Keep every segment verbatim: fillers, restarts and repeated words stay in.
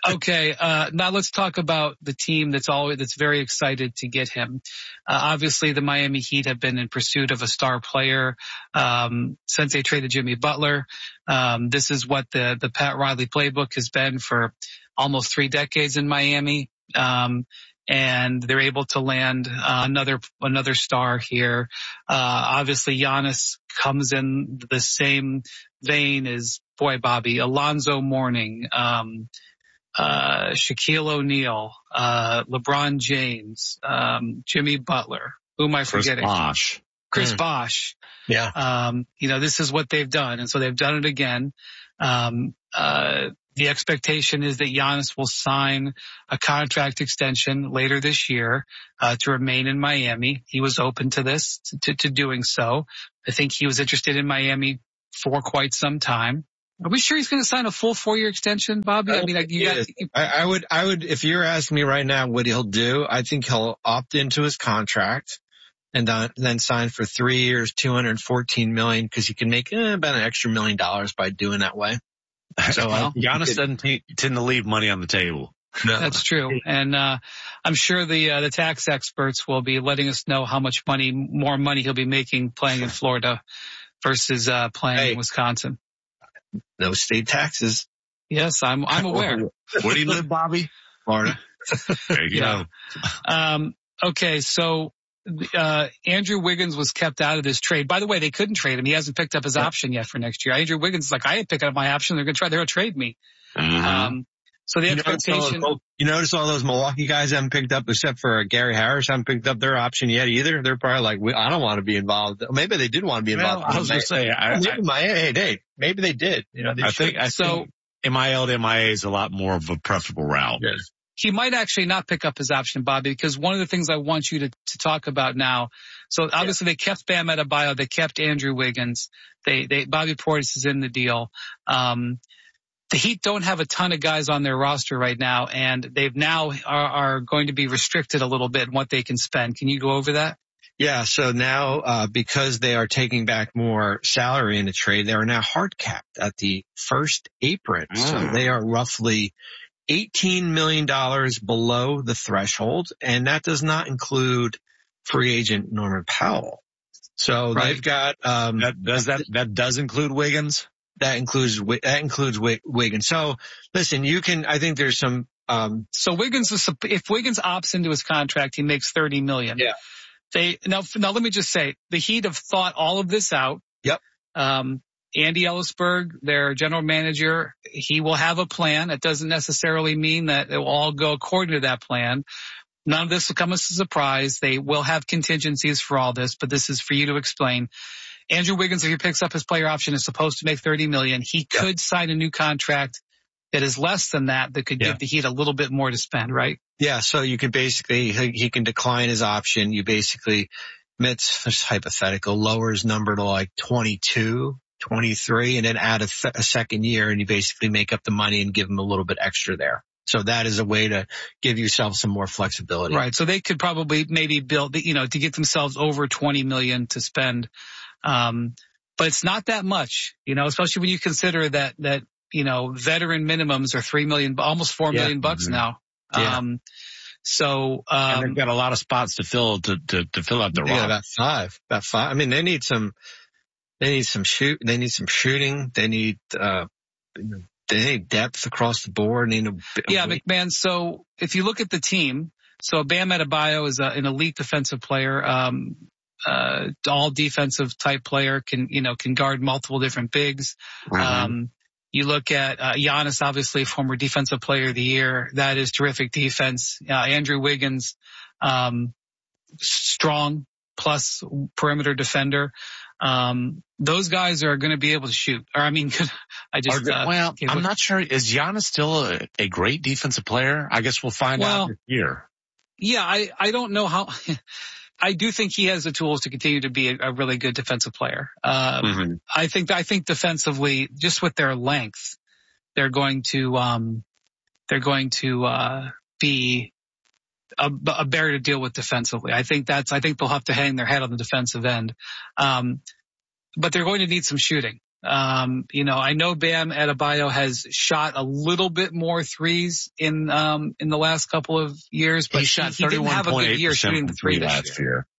Okay, uh, now let's talk about the team that's always that's very excited to get him. Uh, obviously, the Miami Heat have been in pursuit of a star player um, since they traded Jimmy Butler. Um, this is what the the Pat Riley playbook has been for almost three decades in Miami, um, and they're able to land uh, another another star here. Uh, obviously, Giannis comes in the same vein as boy Bobby Alonzo Mourning. Um, Uh, Shaquille O'Neal, uh, LeBron James, um, Jimmy Butler. Who am I forgetting? Chris Bosh. Chris mm. Bosh. Yeah. Um, you know, this is what they've done. And so they've done it again. Um, uh, the expectation is that Giannis will sign a contract extension later this year, uh, to remain in Miami. He was open to this, to, to doing so. I think he was interested in Miami for quite some time. Are we sure he's going to sign a full four-year extension, Bobby? I, I mean, like, you got. I, I would, I would, if you're asking me right now what he'll do, I think he'll opt into his contract and then, then sign for three years, two hundred fourteen million, because he can make eh, about an extra million dollars by doing that way. So well, Giannis doesn't t- tend to leave money on the table. No. That's true. And, uh, I'm sure the, uh, the tax experts will be letting us know how much money, more money he'll be making playing in Florida versus, uh, playing hey. in Wisconsin. No state taxes. Yes, I'm, I'm aware. Where do you live, Bobby? Florida. There you yeah. go. Um, okay. So, uh, Andrew Wiggins was kept out of this trade. By the way, they couldn't trade him. He hasn't picked up his option yet for next year. Andrew Wiggins is like, I ain't picking up my option. They're going to try, they're going to trade me. Mm-hmm. Um, so the you expectation. Notice all, you notice all those Milwaukee guys haven't picked up, except for Gary Harris, haven't picked up their option yet either. They're probably like, we, I don't want to be involved. Maybe they did want to be involved. Well, I was going to say, I, maybe I, my, hey, hey, maybe they did. You know, they I should. think, I so, think M I L to M I A is a lot more of a preferable route. Yes. He might actually not pick up his option, Bobby, because one of the things I want you to, to talk about now. So obviously yeah. they kept Bam Adebayo, they kept Andrew Wiggins, they, they, Bobby Portis is in the deal. Um, the Heat don't have a ton of guys on their roster right now, and they've now are, are going to be restricted a little bit in what they can spend. Can you go over that? Yeah. So now, uh, because they are taking back more salary in the trade, they are now hard capped at the first apron. Mm. So they are roughly eighteen million dollars below the threshold, and that does not include free agent Norman Powell. So right. they've got, um, that, does that, that does include Wiggins? That includes, that includes Wiggins. So listen, you can, I think there's some, um, so Wiggins is, if Wiggins opts into his contract, he makes thirty million. Yeah. They, now, now let me just say, the Heat have thought all of this out. Yep. Um, Andy Ellisberg, their general manager, he will have a plan. That doesn't necessarily mean that it will all go according to that plan. None of this will come as a surprise. They will have contingencies for all this, but this is for you to explain. Andrew Wiggins, if he picks up his player option, is supposed to make thirty million. He could yeah. sign a new contract that is less than that, that could yeah. give the Heat a little bit more to spend, right? Yeah. So you could basically, he can decline his option. You basically, it's just hypothetical, lower his number to like twenty-two, twenty-three, and then add a, th- a second year, and you basically make up the money and give him a little bit extra there. So that is a way to give yourself some more flexibility. Right. So they could probably maybe build, you know, to get themselves over twenty million to spend. Um, but it's not that much, you know, especially when you consider that, that, you know, veteran minimums are three million, almost four yeah. million bucks mm-hmm. now. Yeah. Um, so, um, and they've got a lot of spots to fill, to, to, to fill out the roster. Yeah, about five, about five. I mean, they need some, they need some shoot, they need some shooting. They need, uh, they need depth across the board. They need a, yeah, McMahon. So if you look at the team, so Bam Adebayo is a, an elite defensive player. Um, uh, all defensive type player, can, you know, can guard multiple different bigs. Mm-hmm. Um, you look at, uh, Giannis, obviously former defensive player of the year. That is terrific defense. Uh, Andrew Wiggins, um, strong plus perimeter defender. Um, those guys are going to be able to shoot. Or I mean, I just, uh, well, I'm not sure. Is Giannis still a, a great defensive player? I guess we'll find well, out this year. Yeah. I, I don't know how, I do think he has the tools to continue to be a, a really good defensive player. Um, mm-hmm. I think, I think defensively, just with their length, they're going to, um, they're going to, uh, be a, a bear to deal with defensively. I think that's, I think they'll have to hang their head on the defensive end. Um, but they're going to need some shooting. Um, you know, I know Bam Adebayo has shot a little bit more threes in, um, in the last couple of years, but he shot he, he didn't have a good year shooting the three last year. year.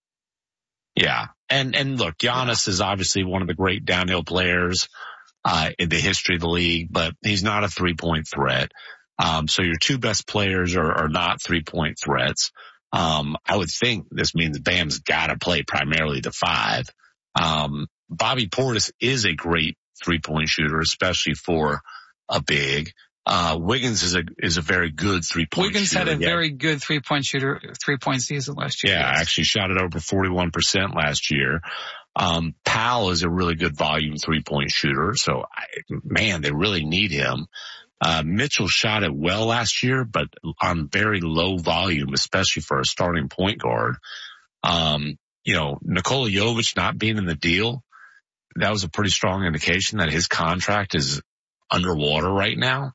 Yeah. And, and look, Giannis yeah. is obviously one of the great downhill players, uh, in the history of the league, but he's not a three point threat. Um, so your two best players are, are not three point threats. Um, I would think this means Bam's got to play primarily the five. Um, Bobby Portis is a great three point shooter, especially for a big. Uh, Wiggins is a, is a very good three point Wiggins shooter. Wiggins had a yeah. very good three point shooter, three point season last year. Yeah, yes. actually shot it over forty-one percent last year. Um, Powell is a really good volume three point shooter. So I, man, they really need him. Uh, Mitchell shot it well last year, but on very low volume, especially for a starting point guard. Um, you know, Nikola Jovic not being in the deal, that was a pretty strong indication that his contract is underwater right now.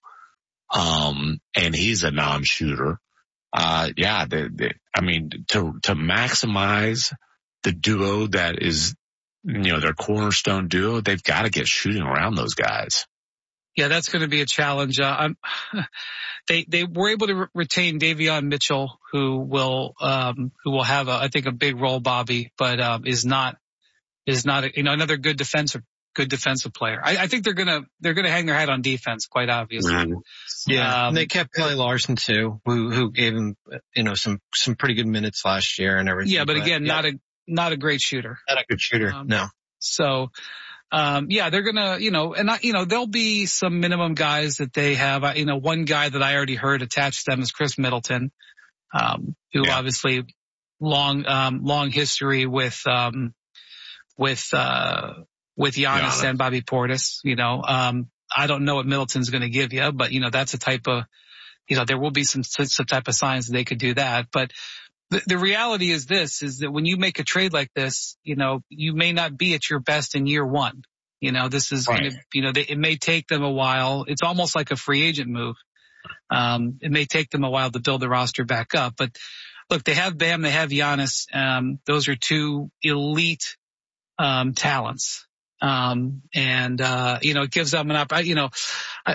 Um, and he's a non-shooter. Uh, yeah, they, they, I mean, to, to maximize the duo that is, you know, their cornerstone duo, they've got to get shooting around those guys. Yeah, that's going to be a challenge. Uh, I'm, they they were able to re- retain Davion Mitchell, who will um, who will have a, I think a big role, Bobby, but um, is not is not a, you know another good defensive good defensive player. I, I think they're gonna they're gonna hang their head on defense, quite obviously. Mm-hmm. Yeah, um, and they kept Kelly Larson too, who who gave him you know some some pretty good minutes last year and everything. Yeah, but, but again, yeah. not a not a great shooter. Not a good shooter. Um, no. So. Um, yeah, they're gonna, you know, and I, you know, there'll be some minimum guys that they have. You know, one guy that I already heard attached to them is Chris Middleton, um, who yeah. obviously long, um, long history with, um, with, uh, with Giannis, Giannis and Bobby Portis. You know, um, I don't know what Middleton's going to give you, but you know, that's a type of, you know, there will be some, some type of signs that they could do that, but. The, the reality is this, is that when you make a trade like this, you know, you may not be at your best in year one. You know, this is right. going to, you know, they, it may take them a while. It's almost like a free agent move. Um, it may take them a while to build the roster back up, but look, they have Bam, they have Giannis. Um, those are two elite, um, talents. Um, and, uh, you know, it gives them an opportunity, you know, I,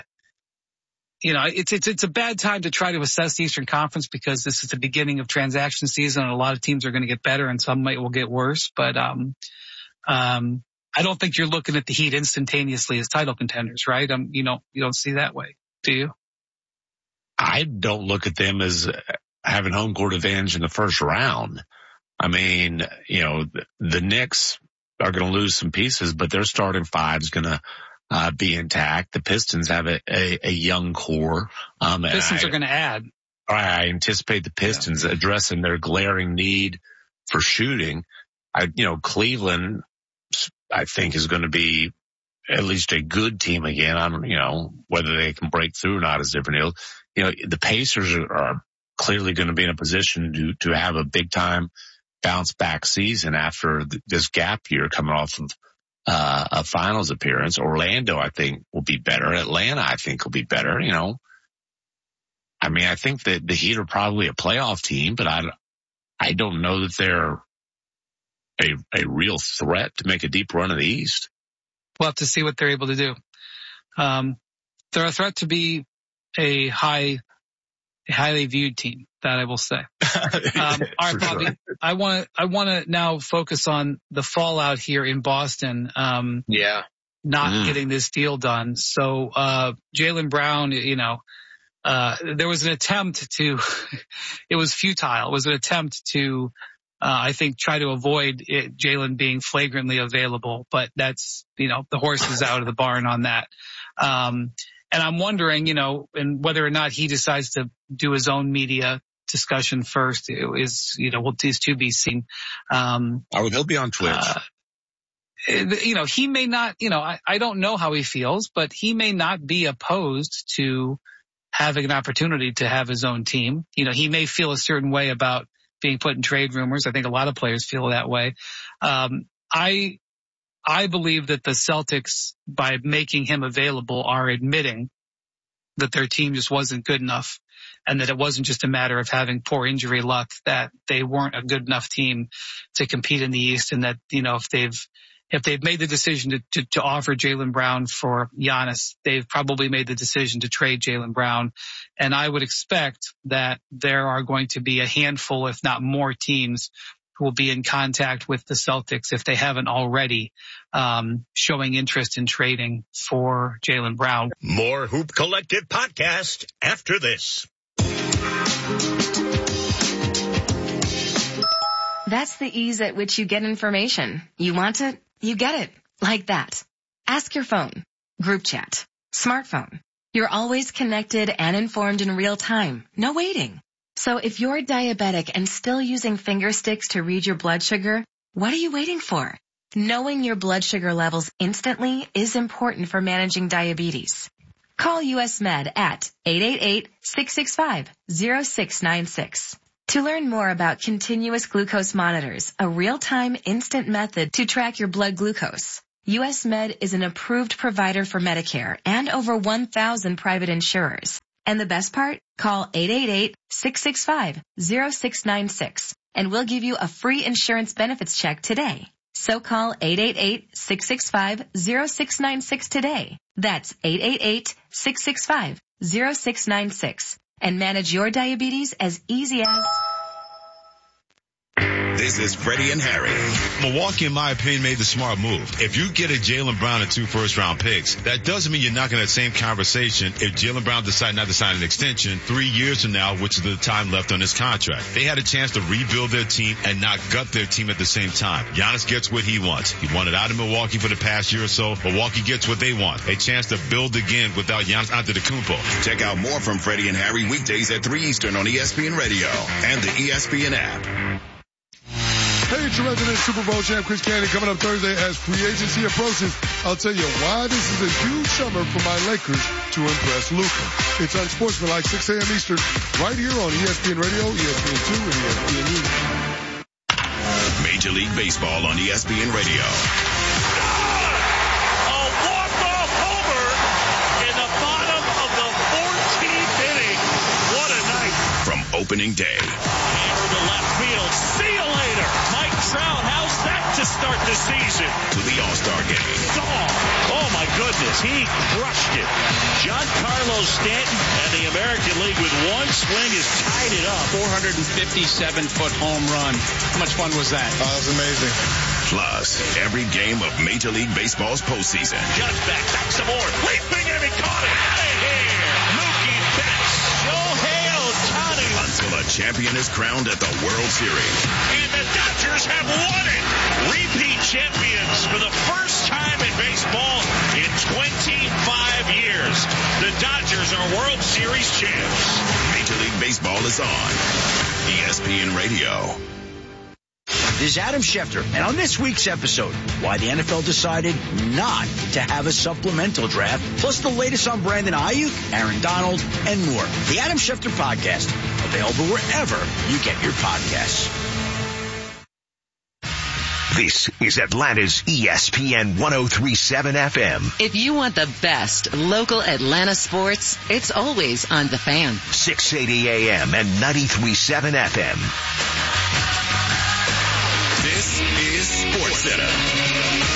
You know, it's, it's, it's a bad time to try to assess the Eastern Conference because this is the beginning of transaction season and a lot of teams are going to get better and some might will get worse. But, um, um, I don't think you're looking at the Heat instantaneously as title contenders, right? Um, you know, you don't see that way, do you? I don't look at them as having home court advantage in the first round. I mean, you know, the, the Knicks are going to lose some pieces, but their starting five is going to, Uh, be intact. The Pistons have a, a, a young core. Um, Pistons I, are going to add. I anticipate the Pistons yeah. addressing their glaring need for shooting. I, you know, Cleveland, I think is going to be at least a good team again. I'm, you know, whether they can break through or not is different. Deal. You know, the Pacers are, are clearly going to be in a position to, to have a big time bounce back season after th- this gap year coming off of Uh, a finals appearance. Orlando, I think, will be better. Atlanta, I think, will be better. You know, I mean, I think that the Heat are probably a playoff team, but I, I don't know that they're a, a real threat to make a deep run of the East. We'll have to see what they're able to do. Um, they're a threat to be a high, a highly viewed team. That I will say. Um, all right, Bobby, sure. I want to, I want to now focus on the fallout here in Boston. Um, yeah. Not mm. getting this deal done. So, uh, Jaylen Brown, you know, uh, there was an attempt to, it was futile. It was an attempt to, uh, I think try to avoid Jaylen being flagrantly available, but that's, you know, the horse is out of the barn on that. Um, and I'm wondering, you know, and whether or not he decides to do his own media discussion first is, you know, is to be seen. Um, oh, he'll be on Twitch. Uh, you know, he may not, you know, I, I don't know how he feels, but he may not be opposed to having an opportunity to have his own team. You know, he may feel a certain way about being put in trade rumors. I think a lot of players feel that way. Um, I, I believe that the Celtics, by making him available, are admitting that their team just wasn't good enough and that it wasn't just a matter of having poor injury luck, that they weren't a good enough team to compete in the East, and that, you know, if they've, if they've made the decision to, to, to offer Jaylen Brown for Giannis, they've probably made the decision to trade Jaylen Brown. And I would expect that there are going to be a handful, if not more teams who will be in contact with the Celtics if they haven't already, um, showing interest in trading for Jaylen Brown. More Hoop Collective podcast after this. That's the ease at which you get information. You want it, you get it. Like that. Ask your phone. Group chat. Smartphone. You're always connected and informed in real time. No waiting. So if you're diabetic and still using finger sticks to read your blood sugar, what are you waiting for? Knowing your blood sugar levels instantly is important for managing diabetes. Call U S Med at eight eight eight, six six five, zero six nine six. To learn more about continuous glucose monitors, a real-time instant method to track your blood glucose, U S Med is an approved provider for Medicare and over one thousand private insurers. And the best part? Call eight eight eight, six six five, zero six nine six and we'll give you a free insurance benefits check today. So call eight eight eight, six six five, zero six nine six today. That's eight eight eight, six six five, zero six nine six. And manage your diabetes as easy as... This is Freddie and Harry. Milwaukee, in my opinion, made the smart move. If you get a Jaylen Brown and two first-round picks, that doesn't mean you're not going to have the same conversation if Jaylen Brown decides not to sign an extension three years from now, which is the time left on his contract. They had a chance to rebuild their team and not gut their team at the same time. Giannis gets what he wants. He wanted out of Milwaukee for the past year or so. Milwaukee gets what they want. A chance to build again without Giannis Antetokounmpo. Check out more from Freddie and Harry weekdays at three Eastern on E S P N Radio and the E S P N app. Hey, it's your resident Super Bowl champ, Chris Candy, coming up Thursday as free agency approaches. I'll tell you why this is a huge summer for my Lakers to impress Luka. It's Unsportsmanlike, six a.m. Eastern, right here on E S P N Radio, E S P N two, and E S P N News. Major League Baseball on E S P N Radio. A walk-off homer in the bottom of the fourteenth inning. What a night. From opening day. Hammer to left field. See you later. Mike Trout, how's that to start the season? To the All-Star game. Oh, oh my goodness, he crushed it. Giancarlo Stanton and the American League with one swing has tied it up. four hundred fifty-seven foot home run. How much fun was that? Oh, that's amazing. Plus, every game of Major League Baseball's postseason. Judge back, back some more. Leaping and he caught it. Out of here. Mookie Betts. Shohei Ohtani. Until a champion is crowned at the World Series. And the Dodgers have won it. Repeat champions for the first time in baseball in twenty-five years. The Dodgers are World Series champs. Major League Baseball is on E S P N Radio. This is Adam Schefter, and on this week's episode, why the N F L decided not to have a supplemental draft, plus the latest on Brandon Ayuk, Aaron Donald, and more. The Adam Schefter Podcast, available wherever you get your podcasts. This is Atlanta's E S P N one oh three point seven F M. If you want the best local Atlanta sports, it's always on The Fan. six eighty A M and ninety-three point seven F M. This is SportsCenter.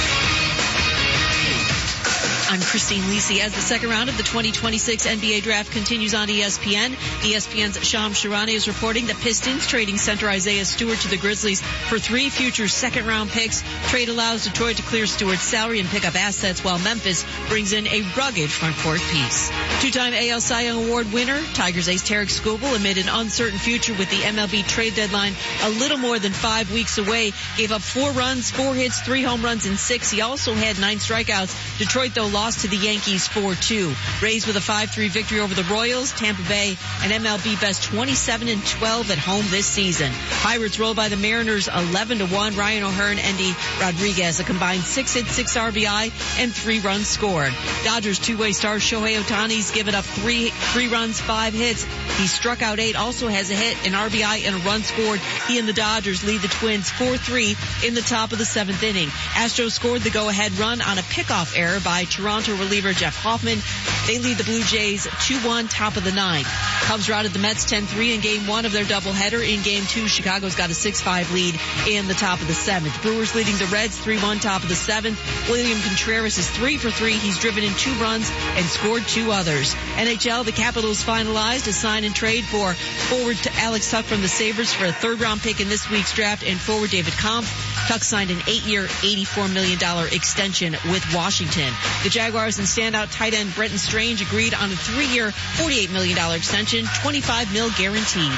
I'm Christine Lisi. As the second round of the twenty twenty-six N B A draft continues on E S P N, E S P N's Shams Charania is reporting the Pistons trading center Isaiah Stewart to the Grizzlies for three future second-round picks. Trade allows Detroit to clear Stewart's salary and pick up assets, while Memphis brings in a rugged front court piece. Two-time A L Cy Young Award winner, Tigers ace Tarek Skubal, amid an uncertain future with the M L B trade deadline a little more than five weeks away, gave up four runs, four hits, three home runs, and six. He also had nine strikeouts. Detroit, though, lost to the Yankees four two. Rays with a five three victory over the Royals. Tampa Bay, an M L B best twenty-seven and twelve at home this season. Pirates rolled by the Mariners eleven to one. Ryan O'Hearn, Endy Rodriguez, a combined six hits, six R B I, and three runs scored. Dodgers two-way star Shohei Ohtani's given up three, three runs, five hits. He struck out eight, also has a hit, an R B I, and a run scored. He and the Dodgers lead the Twins four three in the top of the seventh inning. Astros scored the go-ahead run on a pickoff error by Toronto Toronto reliever Jeff Hoffman. They lead the Blue Jays two one, top of the ninth. Cubs routed the Mets ten three in game one of their doubleheader. In game two, Chicago's got a six five lead in the top of the seventh. Brewers leading the Reds three one, top of the seventh. William Contreras is three for three. He's driven in two runs and scored two others. N H L, the Capitals finalized a sign and trade for forward to Alex Tuch from the Sabres for a third round pick in this week's draft and forward David Kampf. Tuch signed an eight-year, eighty-four million dollars extension with Washington. The Jaguars and standout tight end Brenton Strange agreed on a three-year, forty-eight million dollars extension, twenty-five mil guaranteed.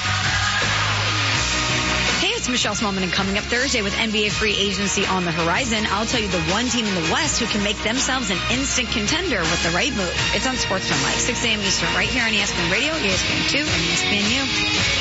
Hey, it's Michelle Smallman, and coming up Thursday with N B A free agency on the horizon, I'll tell you the one team in the West who can make themselves an instant contender with the right move. It's on Sportsman Live, six a.m. Eastern, right here on E S P N Radio, E S P N two, and E S P N U.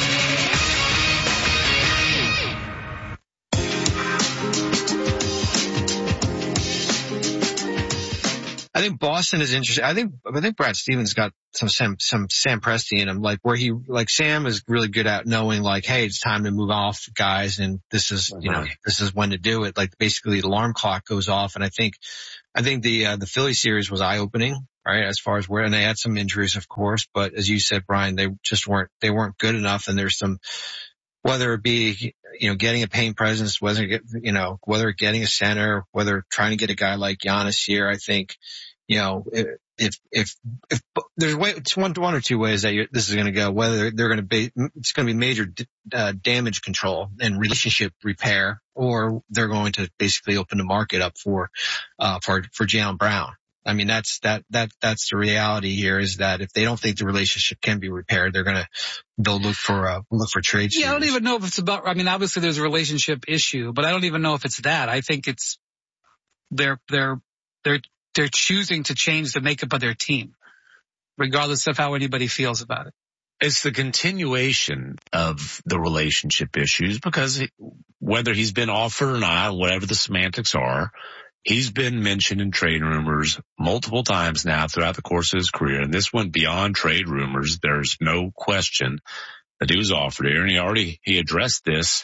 I think Boston is interesting. I think I think Brad Stevens got some Sam some Sam Presti in him, like where he like Sam is really good at knowing like, hey, it's time to move off, guys, and this is you know this is when to do it. Like basically the alarm clock goes off, and I think I think the uh, the Philly series was eye opening, right? As far as where and they had some injuries, of course, but as you said, Brian, they just weren't they weren't good enough, and there's some. Whether it be, you know, getting a paint presence, whether, you know, whether getting a center, whether trying to get a guy like Giannis here, I think, you know, if, if, if there's way, it's one, one or two ways that you're, this is going to go, whether they're going to be, it's going to be major uh, damage control and relationship repair, or they're going to basically open the market up for, uh, for, for Jaylen Brown. I mean, that's, that, that, that's the reality here is that if they don't think the relationship can be repaired, they're going to, they'll look for, uh, look for trade. Yeah, I don't even know if it's about, I mean, obviously there's a relationship issue, but I don't even know if it's that. I think it's, they're, they're, they're, they're choosing to change the makeup of their team, regardless of how anybody feels about it. It's the continuation of the relationship issues because whether he's been offered or not, whatever the semantics are, he's been mentioned in trade rumors multiple times now throughout the course of his career, and this went beyond trade rumors. There's no question that he was offered here, and he already he addressed this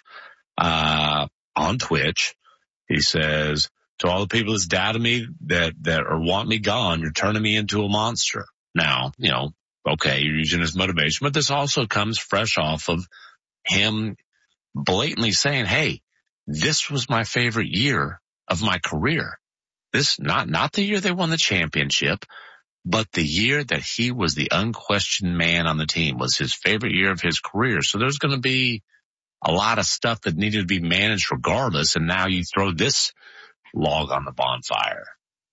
uh on Twitch. He says, to all the people that's doubted me, that that or want me gone, you're turning me into a monster. Now, you know, okay, you're using his motivation, but this also comes fresh off of him blatantly saying, hey, this was my favorite year of my career. This, not, not the year they won the championship, but the year that he was the unquestioned man on the team was his favorite year of his career. So there's going to be a lot of stuff that needed to be managed regardless. And now you throw this log on the bonfire.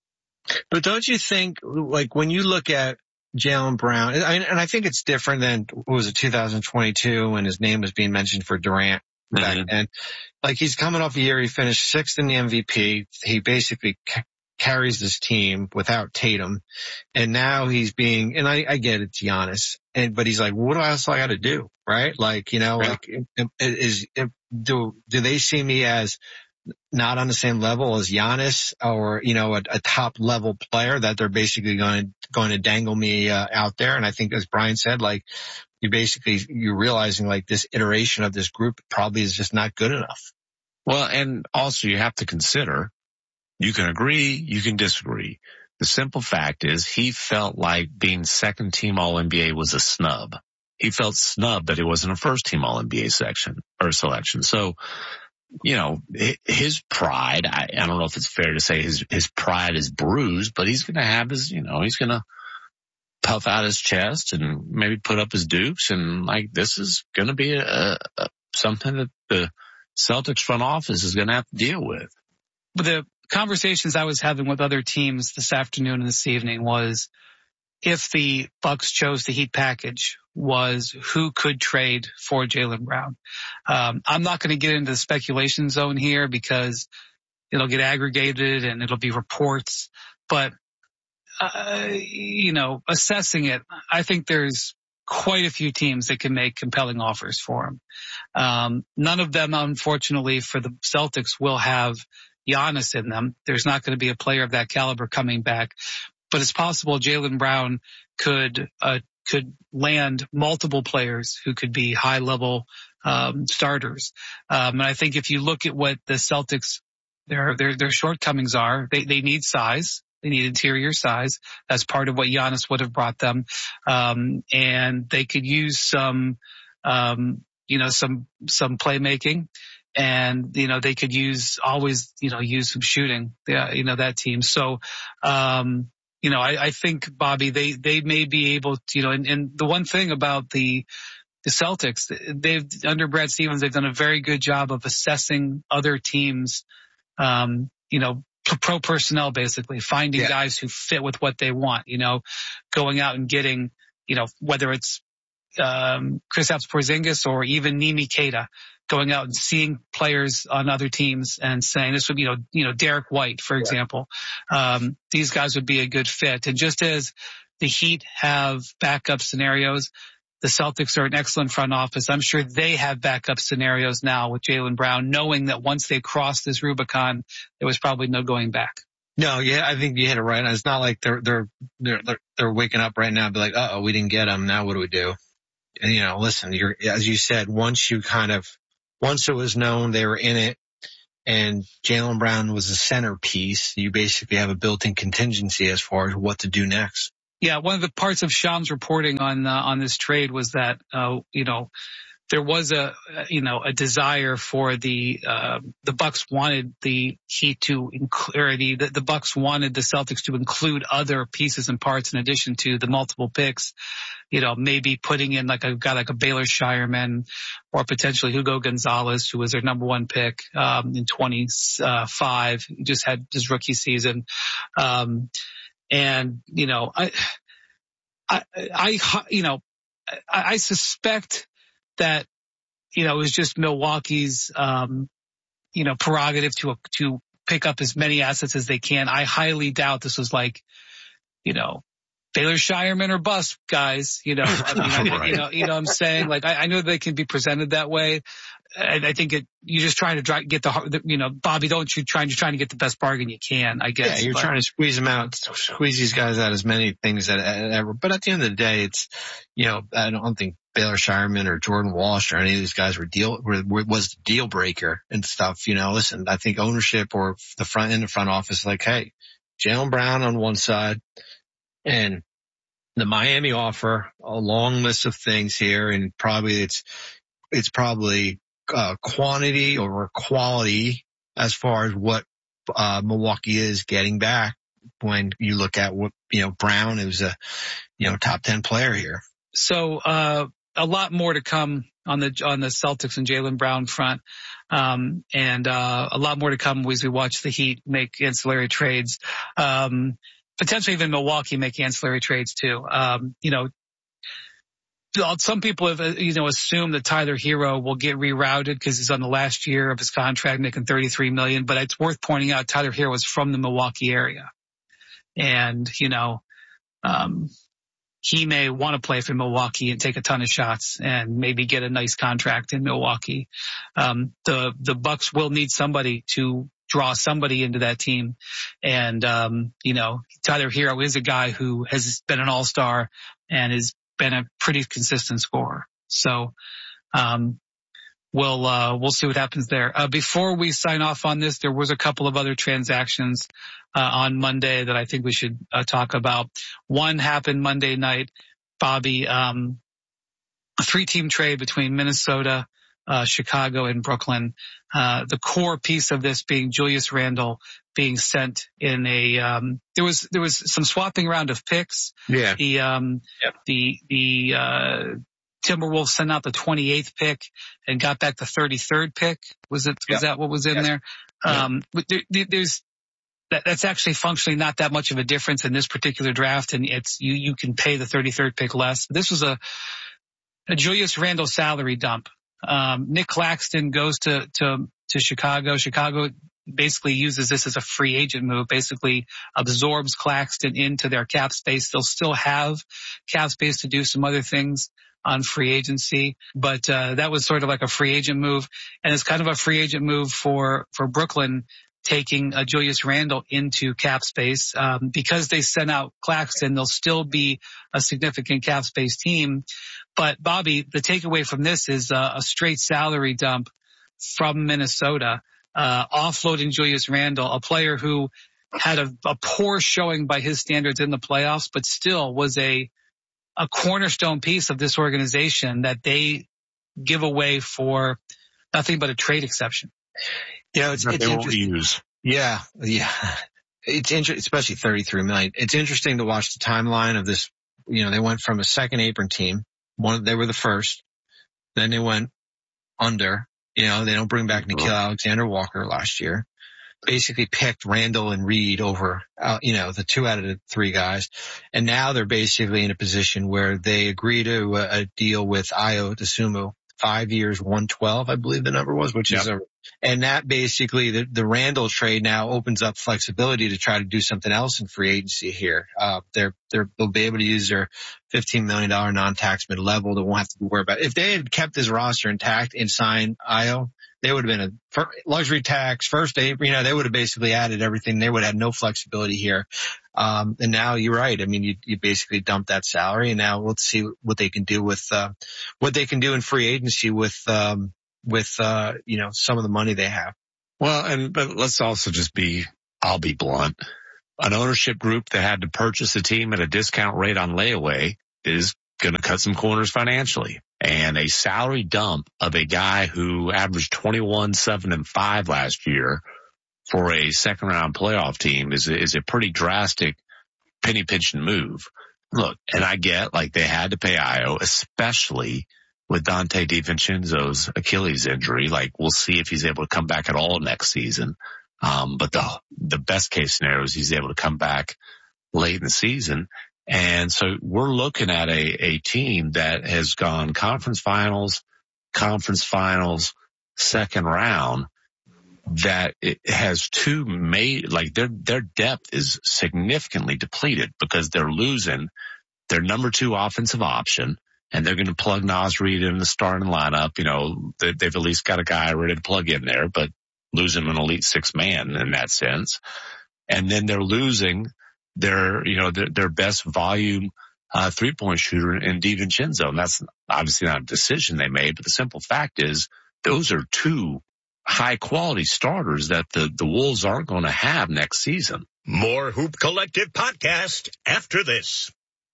But don't you think, like, when you look at Jaylen Brown, and I think it's different than, what was it, two thousand twenty-two when his name was being mentioned for Durant back mm-hmm. then. Like, he's coming off a year, he finished sixth in the M V P. He basically ca- carries this team without Tatum. And now he's being, and I, I get it, Giannis, and, but he's like, what else I got to do? Right? Like, you know, yeah. like, is, do, do they see me as not on the same level as Giannis or, you know, a, a top level player that they're basically going to, going to dangle me uh, out there? And I think, as Brian said, like, you basically, you're realizing like this iteration of this group probably is just not good enough. Well, and also you have to consider, you can agree, you can disagree. The simple fact is he felt like being second team All N B A was a snub. He felt snubbed that he wasn't a first team All N B A section or selection. So, you know, his pride, I, I don't know if it's fair to say his, his pride is bruised, but he's going to have his, you know, he's going to puff out his chest and maybe put up his dukes. And like, this is going to be a, a, something that the Celtics front office is going to have to deal with. But the conversations I was having with other teams this afternoon and this evening was if the Bucks chose the Heat package was who could trade for Jaylen Brown. Um, I'm not going to get into the speculation zone here because it'll get aggregated and it'll be reports, but Uh, you know, assessing it, I think there's quite a few teams that can make compelling offers for him. Um, none of them, unfortunately, for the Celtics will have Giannis in them. There's not going to be a player of that caliber coming back, but it's possible Jaylen Brown could, uh, could land multiple players who could be high level, um, starters. Um, and I think if you look at what the Celtics, their, their, their shortcomings are, they, they need size. They need interior size. That's part of what Giannis would have brought them. Um, and they could use some, um, you know, some, some playmaking. And, you know, they could use, always, you know, use some shooting, yeah, you know, that team. So, um, you know, I, I think, Bobby, they, they may be able to, you know, and, and the one thing about the, the Celtics, they've, under Brad Stevens, they've done a very good job of assessing other teams, um, you know, pro personnel, basically finding yeah. guys who fit with what they want, you know, going out and getting, you know, whether it's, um, Kristaps Porzingis or even Nimi Keita, going out and seeing players on other teams and saying this would be, you know, you know, Derek White, for example. Yeah. Um, these guys would be a good fit. And just as the Heat have backup scenarios, the Celtics are an excellent front office. I'm sure they have backup scenarios now with Jaylen Brown, knowing that once they crossed this Rubicon, there was probably no going back. No, yeah, I think you hit it right. It's not like they're, they're, they're, they're waking up right now and be like, uh oh, we didn't get them. Now what do we do? And, you know, listen, you're, as you said, once you kind of, once it was known they were in it and Jaylen Brown was a centerpiece, you basically have a built-in contingency as far as what to do next. Yeah, one of the parts of Sham's reporting on, uh, on this trade was that, uh, you know, there was a, you know, a desire for the, uh, the Bucks wanted the Heat to include, or the, the Bucks wanted the Celtics to include other pieces and parts in addition to the multiple picks, you know, maybe putting in like a guy like a Baylor Shireman or potentially Hugo Gonzalez, who was their number one pick, um, in twenty-five. He just had his rookie season. Um, and, you know, I, I, I, you know, I, I suspect that, you know, it was just Milwaukee's, um, you know, prerogative to, to pick up as many assets as they can. I highly doubt this was like, you know, Baylor Shireman or bust, guys, you know, I mean, right. you know, you know what I'm saying? Like, I, I know they can be presented that way. And I think it, you're just trying to try, get the, you know, Bobby, don't you trying, you're trying to get the best bargain you can, I guess. Yeah, you're but, trying to squeeze them out, squeeze these guys out as many things that ever. But at the end of the day, it's, you know, I don't think Baylor Shireman or Jordan Walsh or any of these guys were deal, were, was the deal breaker and stuff. You know, listen, I think ownership or the front end, the front office, like, hey, Jaylen Brown on one side and the Miami offer a long list of things here, and probably it's, it's probably, uh, quantity over quality as far as what, uh, Milwaukee is getting back when you look at what, you know, Brown is a, you know, top ten player here. So, uh, a lot more to come on the, on the Celtics and Jaylen Brown front. Um, and, uh, a lot more to come as we watch the Heat make ancillary trades. Um, potentially even Milwaukee make ancillary trades too. Um, you know, some people have, you know, assumed that Tyler Hero will get rerouted because he's on the last year of his contract making thirty-three million dollars. But it's worth pointing out Tyler Hero was from the Milwaukee area. And, you know, um, he may want to play for Milwaukee and take a ton of shots and maybe get a nice contract in Milwaukee. Um, the, the Bucks will need somebody to draw somebody into that team. And, um, you know, Tyler Hero is a guy who has been an all-star and has been a pretty consistent scorer. So, um, we'll, uh, we'll see what happens there. Uh, before we sign off on this, there was a couple of other transactions, uh, on Monday that I think we should uh, talk about. One happened Monday night, Bobby, um, a three team trade between Minnesota, uh, Chicago and Brooklyn. Uh, the core piece of this being Julius Randle being sent in a, um, there was, there was some swapping around of picks. Yeah. The, um, yep. the, the, uh, Timberwolves sent out the twenty-eighth pick and got back the thirty-third pick. Was it, was yep. that what was in yep. there? Yep. Um, there, there's, that, that's actually functionally not that much of a difference in this particular draft. And it's, you, you can pay the thirty-third pick less. This was a, a Julius Randle salary dump. Um, Nick Claxton goes to, to, to Chicago. Chicago basically uses this as a free agent move, basically absorbs Claxton into their cap space. They'll still have cap space to do some other things on free agency, but, uh, that was sort of like a free agent move. And it's kind of a free agent move for, for Brooklyn taking uh, Julius Randle into cap space. Um, because they sent out Claxton, they'll still be a significant cap space team. But Bobby, the takeaway from this is uh, a straight salary dump from Minnesota, uh, offloading Julius Randle, a player who had a, a poor showing by his standards in the playoffs, but still was a, a cornerstone piece of this organization that they give away for nothing but a trade exception. Yeah, it's, it's they won't use. Yeah, yeah. It's interesting, especially thirty-three million. It's interesting to watch the timeline of this. You know, they went from a second apron team. One, they were the first. Then they went under. You know, they don't bring back Nickeil Alexander Walker last year. Basically picked Randall and Reed over, uh, you know, the two out of the three guys. And now they're basically in a position where they agree to a, a deal with Ayo Dosunmu, five years, one twelve, I believe the number was, which yep. is a, and that basically the, the Randall trade now opens up flexibility to try to do something else in free agency here. Uh, they're, they're, they'll be able to use their fifteen million dollars non-tax mid-level. They won't have to worry about it. If they had kept this roster intact and signed Ayo, they would have been a luxury tax, first aid, you know, they would have basically added everything. They would have had no flexibility here. Um, and now you're right. I mean, you, you basically dump that salary, and now let's see what they can do with, uh, what they can do in free agency with, um, with, uh, you know, some of the money they have. Well, and, but let's also just be, I'll be blunt. An ownership group that had to purchase a team at a discount rate on layaway is going to cut some corners financially. And a salary dump of a guy who averaged twenty-one, seven, and five last year for a second round playoff team is a, is a pretty drastic penny pinching move. Look, and I get like they had to pay Ayo, especially with Dante DiVincenzo's Achilles injury. Like we'll see if he's able to come back at all next season. Um, but the, the best case scenario is he's able to come back late in the season. And so we're looking at a, a team that has gone conference finals, conference finals, second round, that it has two made, like their, their depth is significantly depleted because they're losing their number two offensive option, and they're going to plug Naz Reid in the starting lineup. You know, they, they've at least got a guy ready to plug in there, but losing an elite six man in that sense. And then they're losing their, you know, their, their best volume, uh, three point shooter in DiVincenzo. And that's obviously not a decision they made, but the simple fact is those are two high quality starters that the, the Wolves aren't going to have next season. More Hoop Collective podcast after this.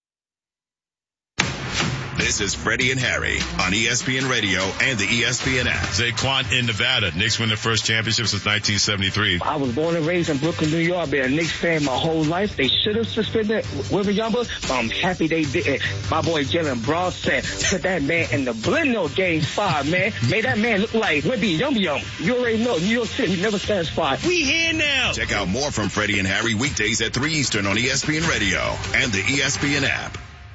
This is Freddie and Harry on E S P N Radio and the E S P N app. Zaquan in Nevada. Knicks win their first championship since nineteen seventy-three. I was born and raised in Brooklyn, New York. I've been a Knicks fan my whole life. They should have suspended Wembanyama, but I'm happy they did. My boy Jalen Brown said, put that man in the blender game five, man. Made that man look like Wemby Yum Yum. You already know, New York City never satisfied. We here now. Check out more from Freddie and Harry weekdays at three Eastern on E S P N Radio and the E S P N app.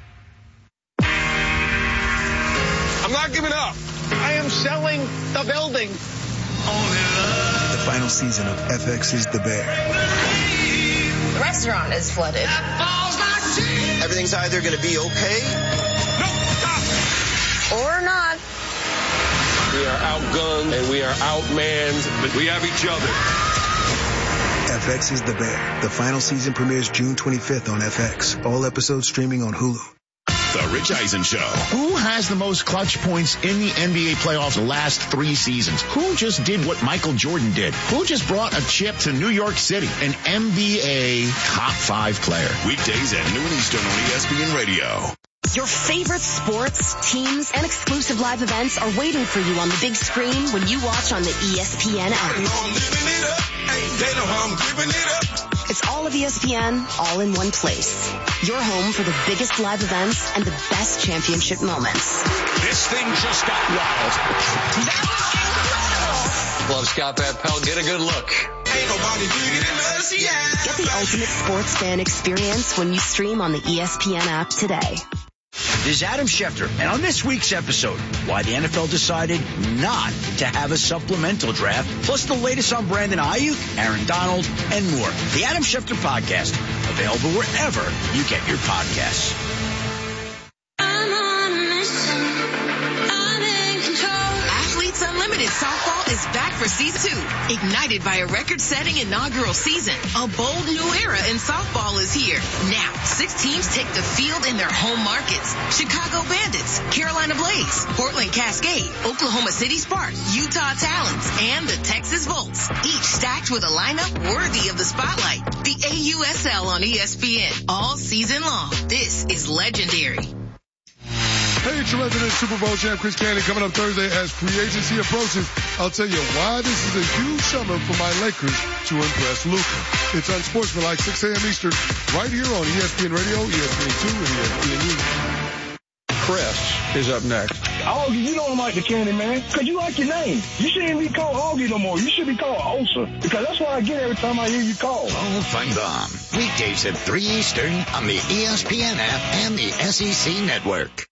I'm not giving up. I am selling the building. The final season of F X's The Bear. The restaurant is flooded. Everything's either going to be okay. No, stop. Or not. We are outgunned and we are outmanned, but we have each other. F X's The Bear. The final season premieres June twenty-fifth on F X. All episodes streaming on Hulu. The Rich Eisen Show. Who has the most clutch points in the N B A playoffs the last three seasons? Who just did what Michael Jordan did? Who just brought a chip to New York City? An N B A top five player. Weekdays at noon Eastern on E S P N Radio. Your favorite sports, teams, and exclusive live events are waiting for you on the big screen when you watch on the E S P N app. It's all of E S P N, all in one place. Your home for the biggest live events and the best championship moments. This thing just got wild. Love Scott Van Pelt. Get a good look. Ain't nobody bigger than us, yeah. Get the ultimate sports fan experience when you stream on the E S P N app today. This is Adam Schefter, and on this week's episode, why the N F L decided not to have a supplemental draft, plus the latest on Brandon Ayuk, Aaron Donald, and more. The Adam Schefter Podcast, available wherever you get your podcasts. I'm on a mission. I'm in control. Athletes Unlimited Softball is back for season two. Ignited by a record-setting inaugural season, a bold new era in softball is here. Now, six teams take the field in their home markets. Chicago Bandits, Carolina Blaze, Portland Cascade, Oklahoma City Sparks, Utah Talons, and the Texas Volts. Each stacked with a lineup worthy of the spotlight. The A U S L on E S P N all season long. This is legendary. Hey, it's your resident Super Bowl champ, Chris Candy, coming up Thursday as free agency approaches. I'll tell you why this is a huge summer for my Lakers to impress Luka. It's Unsportsmanlike, six a.m. Eastern, right here on E S P N Radio, E S P N two, and E S P N U. Chris is up next. Augie, you don't like the Candy Man, because you like your name. You shouldn't be called Augie no more. You should be called Osa, because that's what I get every time I hear you call. Oh, fun bomb. Weekdays at three Eastern on the E S P N app and the S E C network.